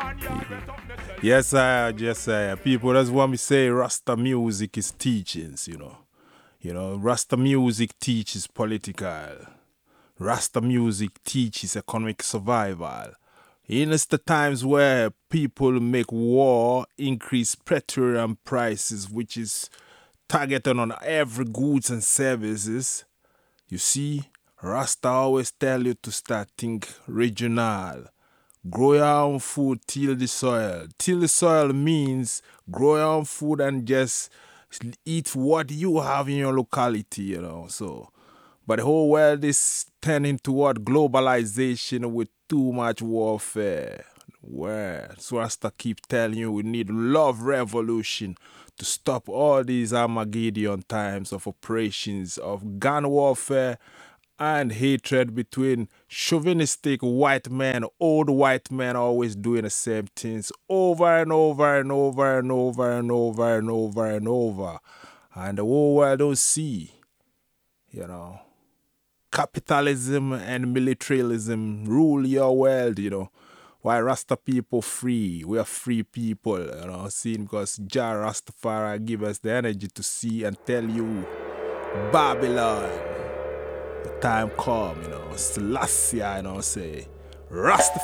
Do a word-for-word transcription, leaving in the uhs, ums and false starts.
Yes, I just uh, people that's what me say Rasta music is teachings, you know. You know, Rasta music teaches political. Rasta music teaches economic survival. In it's the times where people make war, increase petroleum prices, which is targeted on every goods and services. You see, Rasta always tell you to start think regional. Grow your own food, till the soil. Till the soil means grow your own food and just eat what you have in your locality, you know. So, but the whole world is turning toward globalization with too much warfare. Where so Rasta keep telling you we need love revolution to stop all these Armageddon times of operations, of gun warfare, and hatred between chauvinistic white men, old white men always doing the same things over and over and over and over and over and over and over. And the whole world don't see, you know. Capitalism and militarism rule your world, you know. Why Rasta people free? We are free people, you know, seeing because Jah Rastafari give us the energy to see and tell you Babylon. The time come, you know, Selassie, you know, say, Rastafari.